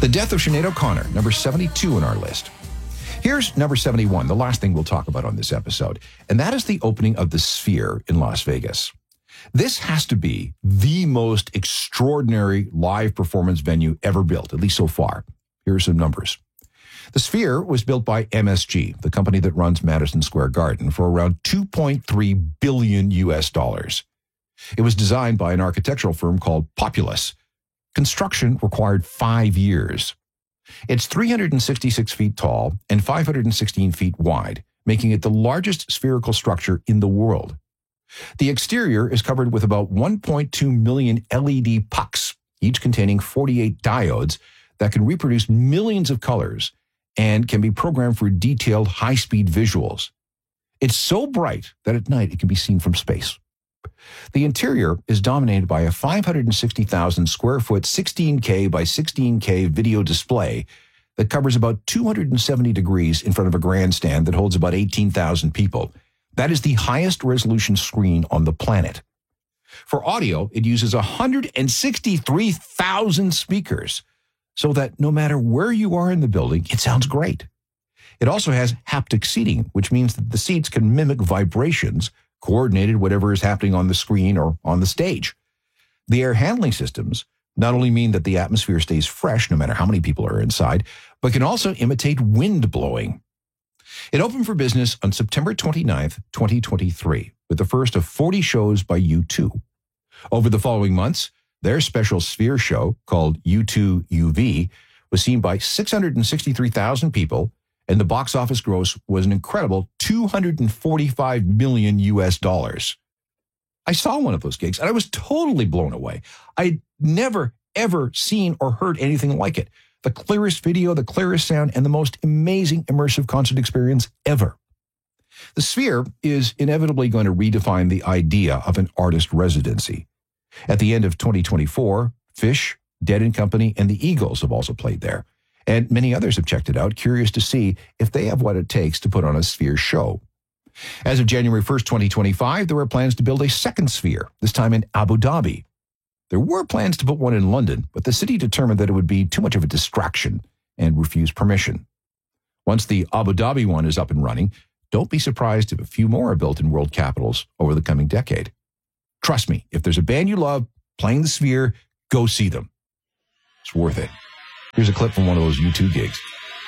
The death of Sinead O'Connor, number 72 on our list. Here's number 71, the last thing we'll talk about on this episode, and that is the opening of the Sphere in Las Vegas. This has to be the most extraordinary live performance venue ever built, at least so far. Here are some numbers. The Sphere was built by MSG, the company that runs Madison Square Garden, for around $2.3 billion US dollars. It was designed by an architectural firm called Populous. Construction required 5 years. It's 366 feet tall and 516 feet wide, making it the largest spherical structure in the world. The exterior is covered with about 1.2 million LED pucks, each containing 48 diodes that can reproduce millions of colors and can be programmed for detailed high-speed visuals. It's so bright that at night it can be seen from space. The interior is dominated by a 560,000 square foot 16K by 16K video display that covers about 270 degrees in front of a grandstand that holds about 18,000 people. That is the highest resolution screen on the planet. For audio, it uses 163,000 speakers, so that no matter where you are in the building, it sounds great. It also has haptic seating, which means that the seats can mimic vibrations, coordinated whatever is happening on the screen or on the stage. The air handling systems not only mean that the atmosphere stays fresh no matter how many people are inside, but can also imitate wind blowing. It opened for business on September 29th, 2023, with the first of 40 shows by U2. Over the following months, their special Sphere show, called U2 UV, was seen by 663,000 people, and the box office gross was an incredible $245 million US dollars. I saw one of those gigs, and I was totally blown away. I'd never, ever seen or heard anything like it. The clearest video, the clearest sound, and the most amazing immersive concert experience ever. The Sphere is inevitably going to redefine the idea of an artist residency. At the end of 2024, Phish, Dead & Company, and the Eagles have also played there. And many others have checked it out, curious to see if they have what it takes to put on a Sphere show. As of January 1st, 2025, there were plans to build a second Sphere, this time in Abu Dhabi. There were plans to put one in London, but the city determined that it would be too much of a distraction and refused permission. Once the Abu Dhabi one is up and running, don't be surprised if a few more are built in world capitals over the coming decade. Trust me, if there's a band you love playing the Sphere, go see them. It's worth it. Here's a clip from one of those U2 gigs.